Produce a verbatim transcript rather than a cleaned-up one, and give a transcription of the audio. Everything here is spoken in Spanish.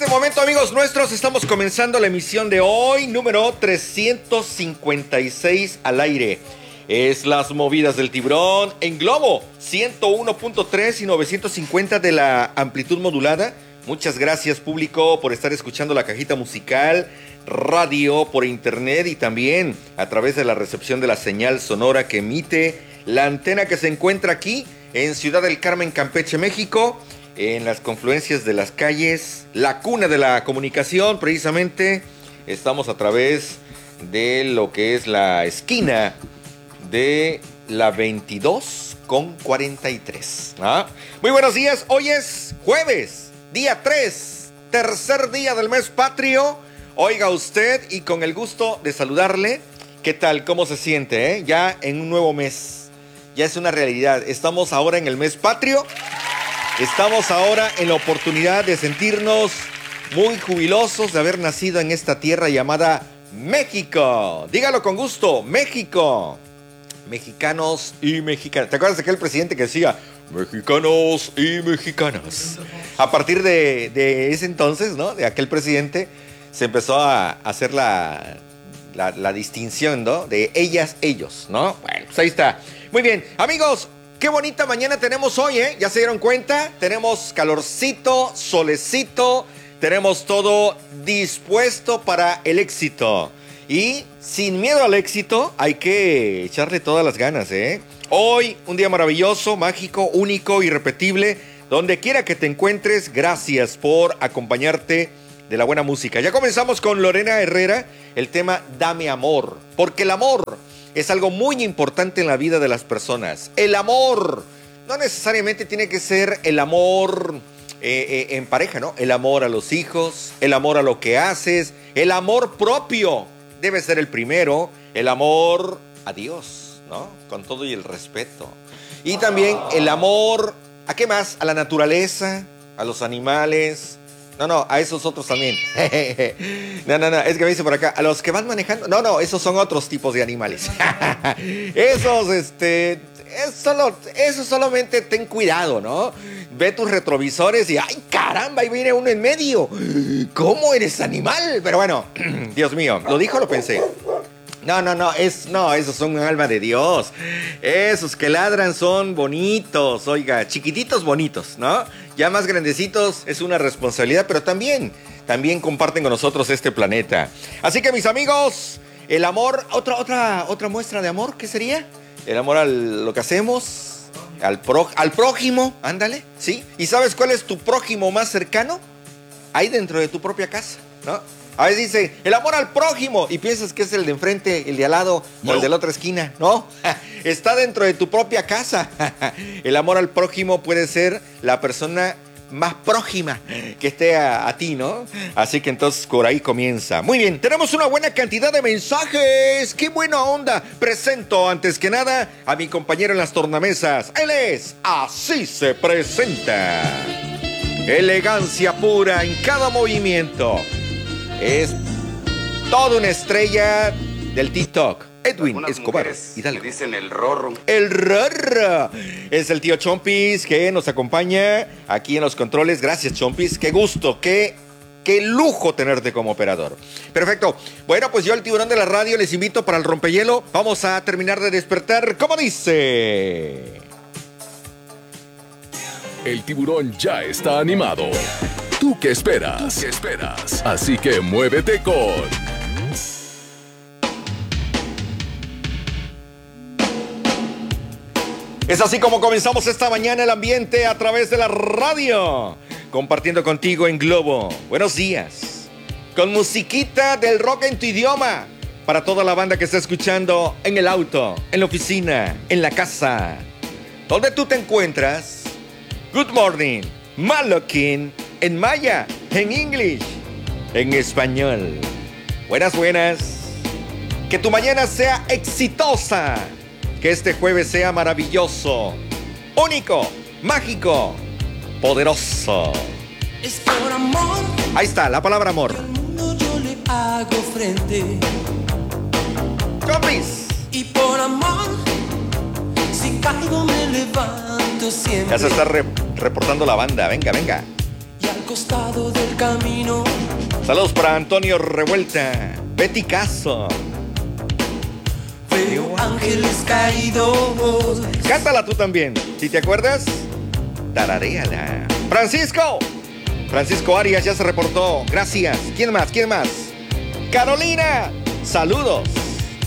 este momento, amigos nuestros, estamos comenzando la emisión de hoy, número trescientos cincuenta y seis al aire. Es Las Movidas del Tiburón en Globo, ciento uno punto tres y novecientos cincuenta de la amplitud modulada. Muchas gracias, público, por estar escuchando la cajita musical, radio, por internet y también a través de la recepción de la señal sonora que emite la antena que se encuentra aquí en Ciudad del Carmen, Campeche, México, en las confluencias de las calles, la cuna de la comunicación. Precisamente estamos a través de lo que es la esquina de la veintidós con cuarenta y tres. ¿Ah? Muy buenos días, hoy es jueves, día tres, tercer día del mes patrio. Oiga usted, y con el gusto de saludarle, ¿qué tal? ¿Cómo se siente? Eh? Ya en un nuevo mes, ya es una realidad. Estamos ahora en el mes patrio. Estamos ahora en la oportunidad de sentirnos muy jubilosos de haber nacido en esta tierra llamada México. Dígalo con gusto, México. Mexicanos y mexicanas. ¿Te acuerdas de aquel presidente que decía mexicanos y mexicanas? A partir de, de ese entonces, ¿no? De aquel presidente, se empezó a hacer la, la, la distinción, ¿no? De ellas, ellos, ¿no? Bueno, pues ahí está. Muy bien, amigos. Qué bonita mañana tenemos hoy, ¿eh? ¿Ya se dieron cuenta? Tenemos calorcito, solecito, tenemos todo dispuesto para el éxito. Y sin miedo al éxito, hay que echarle todas las ganas, ¿eh? Hoy, un día maravilloso, mágico, único, irrepetible. Donde quiera que te encuentres, gracias por acompañarte de la buena música. Ya comenzamos con Lorena Herrera, el tema Dame Amor. Porque el amor es algo muy importante en la vida de las personas. El amor no necesariamente tiene que ser el amor eh, eh, en pareja, ¿no? El amor a los hijos, el amor a lo que haces, el amor propio debe ser el primero, el amor a Dios, ¿no? Con todo y el respeto. Y también el amor, ¿a qué más? A la naturaleza, a los animales. No, no, a esos otros también. No, no, no, es que me dice por acá, a los que van manejando. No, no, esos son otros tipos de animales. Esos, este, es solo, eso solamente ten cuidado, ¿no? Ve tus retrovisores y, ¡ay, caramba! Ahí viene uno en medio. ¿Cómo eres animal? Pero bueno, Dios mío, ¿lo dijo o lo pensé? No, no, no, es, no, esos son un alma de Dios. Esos que ladran son bonitos, oiga, chiquititos bonitos, ¿no? Ya más grandecitos es una responsabilidad, pero también, también comparten con nosotros este planeta. Así que, mis amigos, el amor, otra, otra, otra muestra de amor, ¿qué sería? El amor a lo que hacemos, al, pro, al prójimo, ándale, ¿sí? ¿Y sabes cuál es tu prójimo más cercano? Ahí dentro de tu propia casa, ¿no? A veces dice, el amor al prójimo, y piensas que es el de enfrente, el de al lado, no, o el de la otra esquina. No, está dentro de tu propia casa. El amor al prójimo puede ser la persona más prójima que esté a, a ti, ¿no? Así que entonces por ahí comienza. Muy bien, tenemos una buena cantidad de mensajes. ¡Qué buena onda! Presento antes que nada a mi compañero en las tornamesas. Él es Así Se Presenta. Elegancia pura en cada movimiento. Es toda una estrella del TikTok. Edwin Algunas Escobar Hidalgo. Dicen el rorro. El rorro. Es el tío Chompis que nos acompaña aquí en los controles. Gracias, Chompis. Qué gusto, qué, qué lujo tenerte como operador. Perfecto. Bueno, pues yo, el tiburón de la radio, les invito para el rompehielo. Vamos a terminar de despertar. ¿Cómo dice? El tiburón ya está animado. ¿Tú qué esperas? ¿Tú qué esperas? Así que muévete con... Es así como comenzamos esta mañana el ambiente a través de la radio, compartiendo contigo en Globo. Buenos días. Con musiquita del rock en tu idioma, para toda la banda que está escuchando en el auto, en la oficina, en la casa, donde tú te encuentras. Good morning, Malokin. En maya, en English, en español. Buenas, buenas. Que tu mañana sea exitosa. Que este jueves sea maravilloso, único, mágico, poderoso. Es por amor. Ahí está, la palabra amor. Al mundo yo le hago frente. ¡Chompis! Y por amor, si caigo me levanto siempre. Ya se está re- reportando la banda. Venga, venga. Y al al costado del camino. Saludos para Antonio Revuelta, Betty Caso. Veo ángeles caídos. Cántala tú también, si te acuerdas, tararéala. Francisco, Francisco Arias ya se reportó, gracias. ¿Quién más? ¿Quién más? Carolina, saludos.